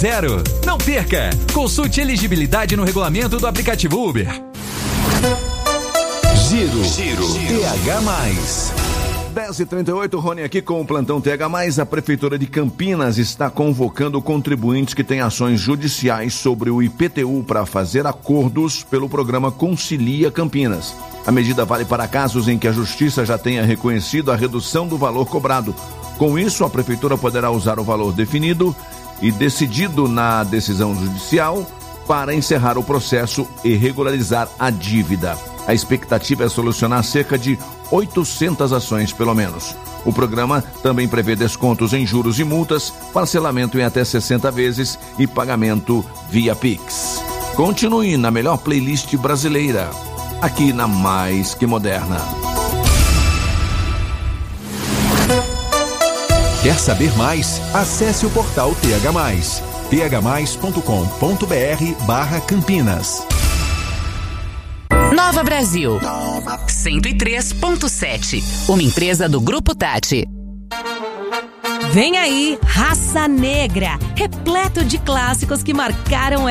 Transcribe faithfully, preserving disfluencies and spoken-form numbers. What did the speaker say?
Zero. Não perca! Consulte elegibilidade no regulamento do aplicativo Uber. Giro, Giro, T H mais. dez e trinta e oito, Rony aqui com o plantão T H mais. A Prefeitura de Campinas está convocando contribuintes que têm ações judiciais sobre o I P T U para fazer acordos pelo programa Concilia Campinas. A medida vale para casos em que a Justiça já tenha reconhecido a redução do valor cobrado. Com isso, a Prefeitura poderá usar o valor definido e decidido na decisão judicial para encerrar o processo e regularizar a dívida. A expectativa é solucionar cerca de oitocentas ações, pelo menos. O programa também prevê descontos em juros e multas, parcelamento em até sessenta vezes e pagamento via Pix. Continue na melhor playlist brasileira, aqui na Mais Que Moderna. Quer saber mais? Acesse o portal T H mais, t h mais ponto com ponto b r barra Campinas. Nova Brasil, cento e três ponto sete, uma empresa do Grupo Tati. Vem aí, Raça Negra, repleto de clássicos que marcaram